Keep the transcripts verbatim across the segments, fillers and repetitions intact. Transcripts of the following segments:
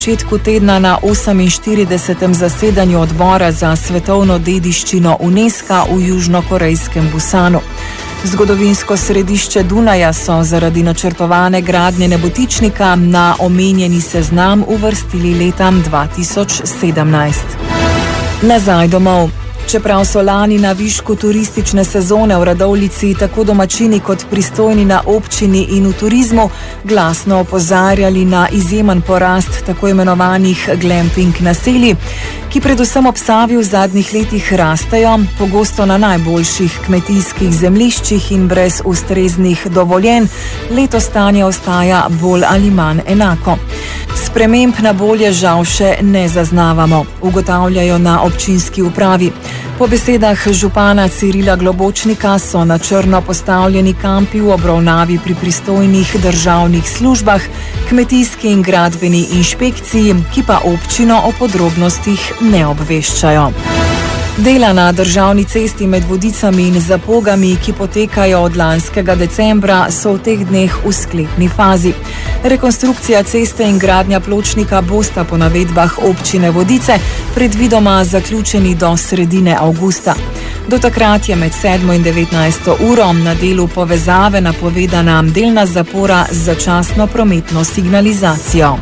začetku tedna na oseminštiridesetem zasedanju odbora za svetovno dediščino UNESCO v južnokorejskem Busanu. Zgodovinsko središče Dunaja so zaradi načrtovane gradnje nebotičnika na omenjeni seznam uvrstili leta dva tisoč sedemnajst. Nazaj domov. Čeprav so lani na višku turistične sezone v Radovljici tako domačini kot pristojni na občini in v turizmu glasno opozarjali na izjemen porast tako imenovanih glamping naselij, ki predvsem ob Savi v zadnjih letih rastejo, pogosto na najboljših kmetijskih zemljiščih in brez ustreznih dovoljenj, letos stanje ostaja bolj ali manj enako. Sprememb na bolje žal še ne zaznavamo, ugotavljajo na občinski upravi. Po besedah župana Cirila Globočnika so na črno postavljeni kampi v obravnavi pri pristojnih državnih službah, kmetijski in gradbeni inšpekciji, ki pa občino o podrobnostih ne obveščajo. Dela na državni cesti med Vodicami in Zapogami, ki potekajo od lanskega decembra, so v teh dneh v sklepni fazi. Rekonstrukcija ceste in gradnja pločnika bosta po navedbah občine Vodice predvidoma zaključeni do sredine avgusta. Do takrat je med sedmo in devetnajsto uro na delu povezave napovedana delna zapora z začasno prometno signalizacijo.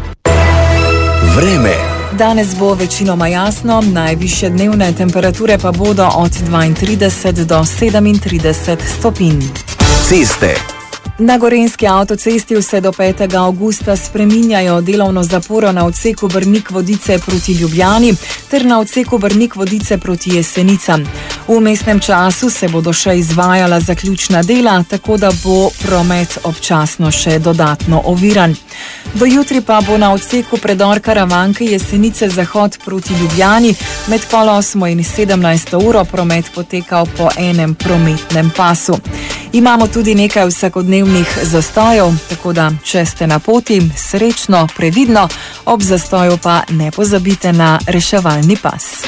Vreme. Danes bo večinoma jasno, najvišje dnevne temperature pa bodo od dvaintrideset do sedemintrideset stopinj. Ceste. Na gorenjski avtocesti vse do petega avgusta spreminjajo delovno zaporo na odseku Brnik-Vodice proti Ljubljani ter na odseku Brnik-Vodice proti Jesenicam. V vmesnem času se bodo še izvajala zaključna dela, tako da bo promet občasno še dodatno oviran. Do jutri pa bo na odseku predor Karavanke Jesenice zahod proti Ljubljani med pol osmo in sedemnajsto uro promet potekal po enem prometnem pasu. Imamo tudi nekaj vsakodnevnih zastojev, tako da, če ste na poti, srečno, previdno, ob zastoju pa ne pozabite na reševalni pas.